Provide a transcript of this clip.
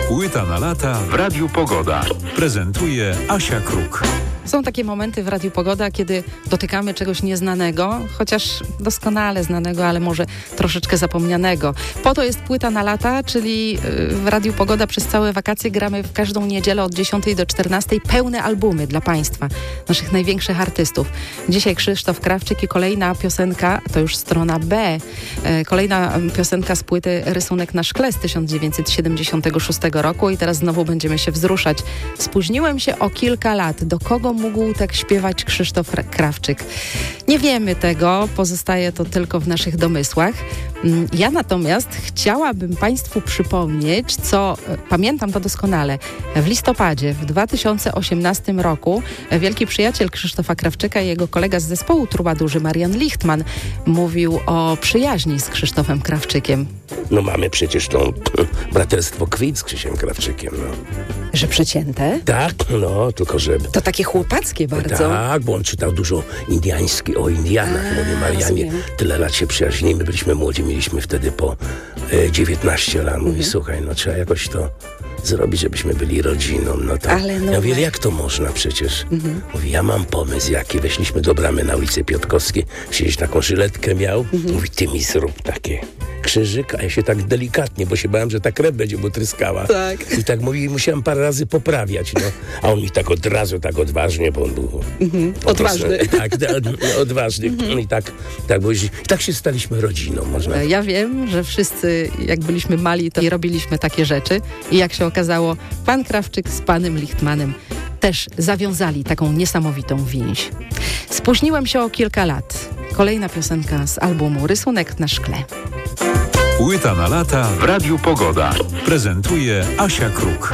Płyta na lata w Radiu Pogoda. Prezentuje Asia Kruk. Są takie momenty w Radiu Pogoda, kiedy dotykamy czegoś nieznanego, chociaż doskonale znanego, ale może troszeczkę zapomnianego. Po to jest Płyta na lata, czyli w Radiu Pogoda przez całe wakacje gramy w każdą niedzielę od 10 do 14 pełne albumy dla Państwa, naszych największych artystów. Dzisiaj Krzysztof Krawczyk i kolejna piosenka, to już strona B, kolejna piosenka z płyty Rysunek na szkle z 1976 roku i teraz znowu będziemy się wzruszać. Spóźniłem się o kilka lat. Do kogo mógł tak śpiewać Krzysztof Krawczyk? Nie wiemy tego, pozostaje to tylko w naszych domysłach. Ja natomiast chciałabym Państwu przypomnieć, co pamiętam to doskonale. W listopadzie w 2018 roku wielki przyjaciel Krzysztofa Krawczyka i jego kolega z zespołu Trubadurzy, Marian Lichtman, mówił o przyjaźni z Krzysztofem Krawczykiem. No mamy przecież to braterstwo krwi z Krzysiem Krawczykiem. No. Że przecięte? Tak, no, tylko że... To takie chłopackie bardzo. Tak, bo on czytał dużo o Indianach. Mówi Marianie, tyle lat się przyjaźnimy, byliśmy młodzi, mieliśmy wtedy po 19 lat. Mówi, słuchaj, no trzeba jakoś to zrobić, żebyśmy byli rodziną. No to ale no ja mówię, jak to można przecież? Mówi, ja mam pomysł jaki. Weszliśmy do bramy na ulicy Piotrkowskiej, siedzieć taką żyletkę miał. Mówi, ty mi zrób takie krzyżyk, a ja się tak delikatnie, bo się bałem, że ta krew będzie mu tryskała. Tak. I tak mówi, musiałem parę razy poprawiać, no. A on mi tak od razu, tak odważnie, bo on był... Odważny. Tak, odważny. I tak było. I tak się staliśmy rodziną, można. Ja wiem, że wszyscy, jak byliśmy mali, to robiliśmy takie rzeczy. I jak się okazało, pan Krawczyk z panem Lichtmanem też zawiązali taką niesamowitą więź. Spóźniłem się o kilka lat. Kolejna piosenka z albumu Rysunek na szkle. Płyta na lata w Radiu Pogoda. Prezentuje Asia Kruk.